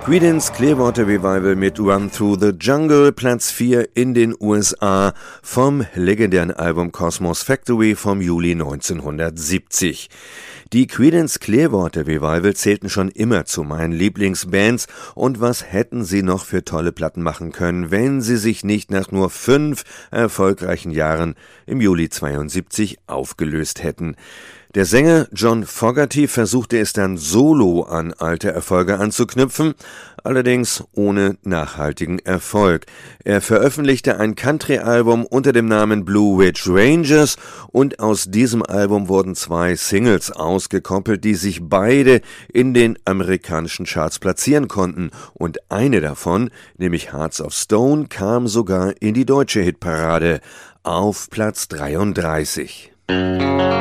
Creedence Clearwater Revival mit Run Through the Jungle, Platz 4 in den USA vom legendären Album Cosmos Factory vom Juli 1970. Die Creedence Clearwater Revival zählten schon immer zu meinen Lieblingsbands, und was hätten sie noch für tolle Platten machen können, wenn sie sich nicht nach nur 5 erfolgreichen Jahren im Juli 72 aufgelöst hätten. Der Sänger John Fogerty versuchte es dann solo an alte Erfolge anzuknüpfen, allerdings ohne nachhaltigen Erfolg. Er veröffentlichte ein Country-Album unter dem Namen Blue Ridge Rangers, und aus diesem Album wurden 2 Singles ausgekoppelt, die sich beide in den amerikanischen Charts platzieren konnten, und eine davon, nämlich Hearts of Stone, kam sogar in die deutsche Hitparade auf Platz 33.